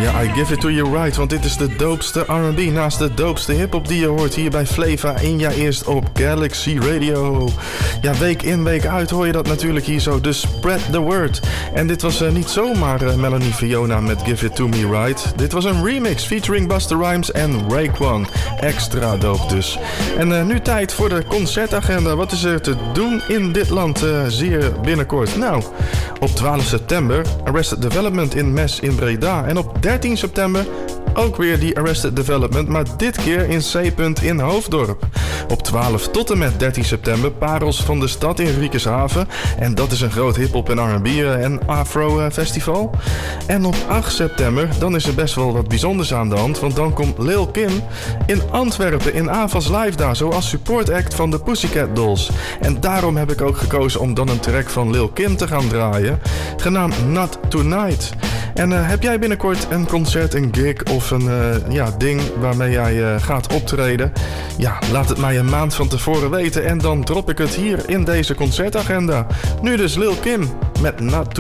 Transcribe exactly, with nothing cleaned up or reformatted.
Ja, I give it to you right, want dit is de doopste R en B naast de doopste hiphop die je hoort hier bij Flava in ja eerst op Galaxy Radio. Ja, week in, week uit hoor je dat natuurlijk hier zo, dus spread the word. En dit was uh, niet zomaar uh, Melanie Fiona met Give It To Me Right. Dit was een remix featuring Busta Rhymes en Raekwon. Extra doop dus. En uh, nu tijd voor de concertagenda. Wat is er te doen in dit land uh, zeer binnenkort? Nou, op twaalf september Arrested Development in Mes in Breda. En op dertien september ook weer die Arrested Development, maar dit keer in C. in Hoofddorp. Op twaalf tot en met dertien september Parels van de Stad in Riekershaven. En dat is een groot hiphop en R en B en afro festival. En op acht september, dan is er best wel wat bijzonders aan de hand, want dan komt Lil Kim in Antwerpen in Avas Live daar, zoals support act van de Pussycat Dolls. En daarom heb ik ook gekozen om dan een track van Lil Kim te gaan draaien, genaamd Not Tonight. En uh, heb jij binnenkort een concert, een gig of een uh, ja, ding waarmee jij uh, gaat optreden? Ja, laat het mij een maand van tevoren weten en dan drop ik het hier in deze concertagenda. Nu dus Lil Kim met Not Tonight.